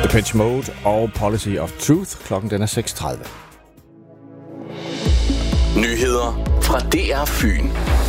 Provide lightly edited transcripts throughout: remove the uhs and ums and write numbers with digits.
Depeche Mode og Policy of Truth. Klokken den er 6:30. Nyheder fra DR Fyn.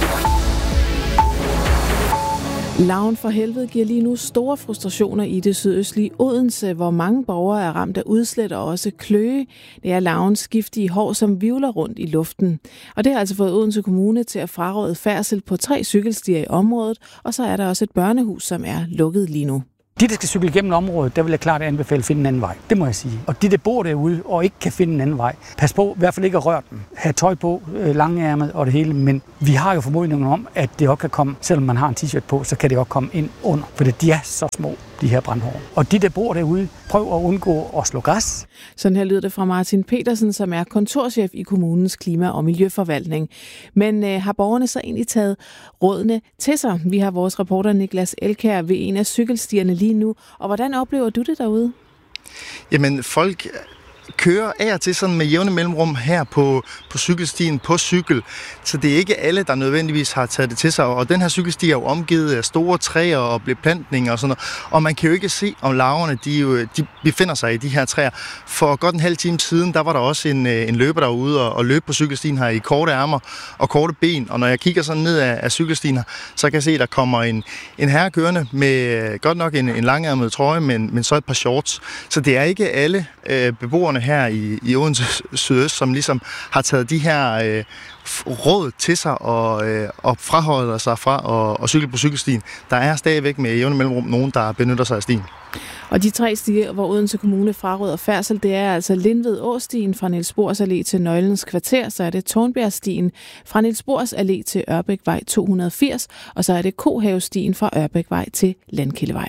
Larven for helvede giver lige nu store frustrationer i det sydøstlige Odense, hvor mange borgere er ramt af udslæt og også kløe. Det er larvens giftige hår, som hvirvler rundt i luften. Og det har altså fået Odense Kommune til at fraråde færdsel på 3 cykelstier i området, og så er der også et børnehus, som er lukket lige nu. De, der skal cykle igennem området, der vil jeg klart anbefale at finde en anden vej. Det må jeg sige. Og de, der bor derude og ikke kan finde en anden vej, pas på i hvert fald ikke at røre dem. Ha' tøj på, langærmet og det hele. Men vi har jo formodningen om, at det også kan komme, selvom man har en t-shirt på, så kan det også komme ind under. For de er så små, de her brandhår. Og de, der bor derude, prøv at undgå at slå græs. Sådan her lyder det fra Martin Petersen, som er kontorchef i kommunens klima- og miljøforvaltning. Men har borgerne så egentlig taget rådene til sig? Vi har vores reporter Niklas Elkjær ved en af cykelstierne lige nu. Og hvordan oplever du det derude? Jamen, folk kører af og til sådan med jævne mellemrum her på cykelstien på cykel, så det er ikke alle, der nødvendigvis har taget det til sig, og den her cykelsti er jo omgivet af store træer og beplantninger og sådan noget, og man kan jo ikke se, om larverne de befinder sig i de her træer. For godt en halv time siden, der var der også en løber derude og løb på cykelstien her i korte ærmer og korte ben, og når jeg kigger sådan ned af cykelstien her, så kan jeg se, at der kommer en herre kørende med godt nok en langærmet trøje, men så et par shorts. Så det er ikke alle beboerne her i Odense Sydøst, som ligesom har taget de her råd til sig og fraholder sig fra at cykle på cykelstien. Der er stadigvæk med jævne mellemrum nogen, der benytter sig af stien. Og de 3 stier, hvor Odense Kommune fraråder færdsel, det er altså Lindved Åstien fra Niels Bohrs Allé til Nøglens Kvarter, så er det Tornbjergstien fra Niels Bohrs Allé til Ørbækvej 280, og så er det Kohavestien fra Ørbækvej til Landkildevej.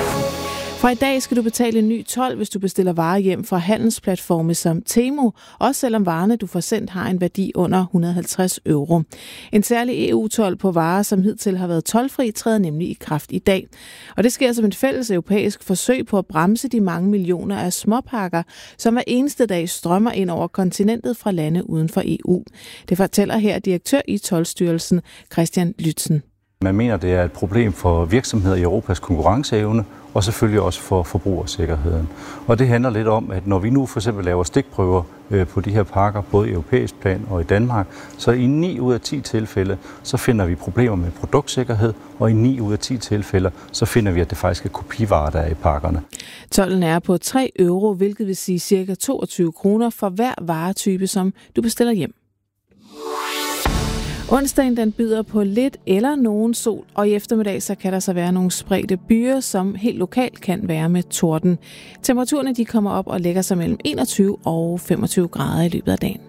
Fra i dag skal du betale en ny told, hvis du bestiller varer hjem fra handelsplatforme som Temu, også selvom varerne, du får sendt, har en værdi under 150 euro. En særlig EU-told på varer, som hidtil har været toldfri, træder nemlig i kraft i dag. Og det sker som et fælles europæisk forsøg på at bremse de mange millioner af småpakker, som hver eneste dag strømmer ind over kontinentet fra lande uden for EU. Det fortæller her direktør i Toldstyrelsen, Christian Lytzen. Man mener, det er et problem for virksomheder i Europas konkurrenceevne, og selvfølgelig også for forbrugersikkerheden. Og det handler lidt om, at når vi nu for eksempel laver stikprøver på de her pakker, både i europæisk plan og i Danmark, så i 9 ud af 10 tilfælde, så finder vi problemer med produktsikkerhed, og i 9 ud af 10 tilfælde, så finder vi, at det faktisk er kopivarer, der er i pakkerne. Tolden er på 3 euro, hvilket vil sige ca. 22 kroner for hver varetype, som du bestiller hjem. Onsdagen den byder på lidt eller nogen sol, og i eftermiddag så kan der så være nogle spredte byer, som helt lokalt kan være med torden. Temperaturerne de kommer op og lægger sig mellem 21 og 25 grader i løbet af dagen.